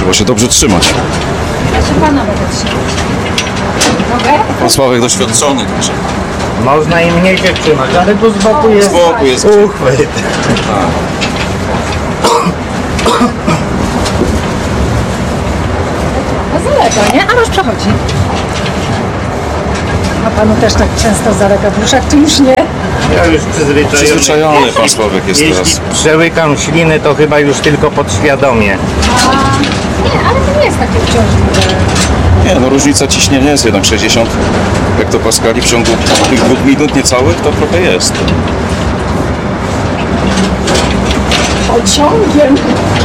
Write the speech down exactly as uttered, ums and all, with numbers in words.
Trzeba się dobrze trzymać. Ja się pana będę trzymać. Mogę? Pan Sławek doświadczony. Także. Można i mniej się trzymać, ale tu z boku jest Z boku jest uchwyt. No z daleka, nie? A masz przechodzi. A panu też tak często z daleka brzuszek, czy już nie? Ja już przyzwyczajony. Przyzwyczajony pan Sławek jest Jeśli teraz. przełykam śliny, to chyba już tylko podświadomie. A, nie, ale to nie jest takie uciążliwe. Nie, no różnica ciśnienia jest jednak sześćdziesiąt hektopaskali w ciągu tych dwóch minut niecałych, to trochę jest. Pociągiem.